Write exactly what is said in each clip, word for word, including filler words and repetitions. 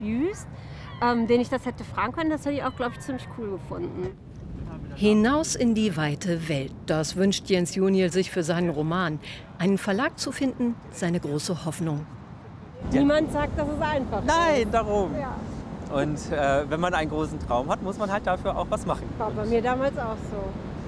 Wüst, ähm, den ich das hätte fragen können. Das hätte ich auch, glaube ich, ziemlich cool gefunden. Hinaus in die weite Welt, das wünscht Jens Juniel sich für seinen Roman. Einen Verlag zu finden, seine große Hoffnung. Niemand sagt, dass es einfach ist. Nein, darum. Ja. Und äh, wenn man einen großen Traum hat, muss man halt dafür auch was machen. War bei mir damals auch so.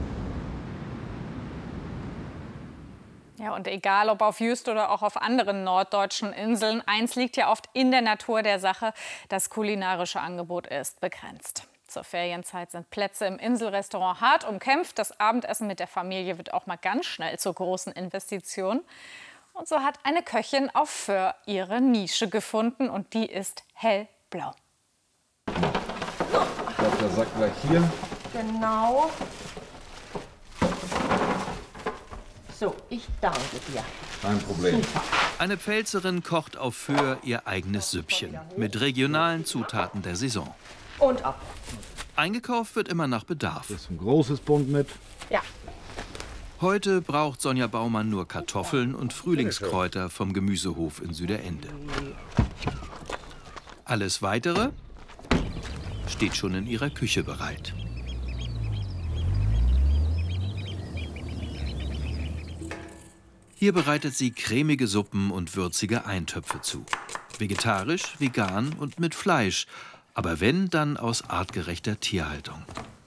Ja, und egal ob auf Jüst oder auch auf anderen norddeutschen Inseln, eins liegt ja oft in der Natur der Sache: Das kulinarische Angebot ist begrenzt. Zur Ferienzeit sind Plätze im Inselrestaurant hart umkämpft. Das Abendessen mit der Familie wird auch mal ganz schnell zur großen Investition. Und so hat eine Köchin auf Föhr ihre Nische gefunden, und die ist hellblau. Ich glaube, der Sack gleich hier. Genau. So, ich danke dir. Kein Problem. Eine Pfälzerin kocht auf Föhr ihr eigenes Süppchen mit regionalen Zutaten der Saison. Und ab. Eingekauft wird immer nach Bedarf. Das ist ein großes Bund mit. Ja. Heute braucht Sonja Baumann nur Kartoffeln und Frühlingskräuter vom Gemüsehof in Süderende. Alles Weitere steht schon in ihrer Küche bereit. Hier bereitet sie cremige Suppen und würzige Eintöpfe zu. Vegetarisch, vegan und mit Fleisch. Aber wenn, dann aus artgerechter Tierhaltung.